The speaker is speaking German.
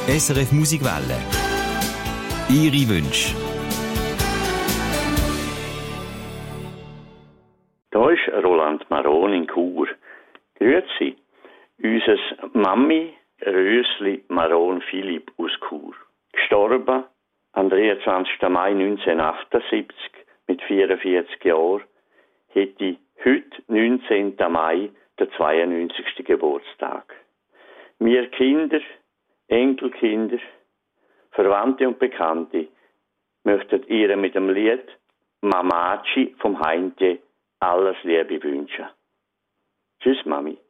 SRF Musikwelle. Ihre Wünsche. Da ist Roland Maron in Chur. Grüezi, unser Mami Rösli Maron Philipp aus Chur. Gestorben am 23. Mai 1978 mit 44 Jahren, hätte heute, 19. Mai, der 92. Geburtstag. Wir Kinder, Enkelkinder, Verwandte und Bekannte möchten ihr mit dem Lied Mamaci vom Heintje alles Liebe wünschen. Tschüss, Mami.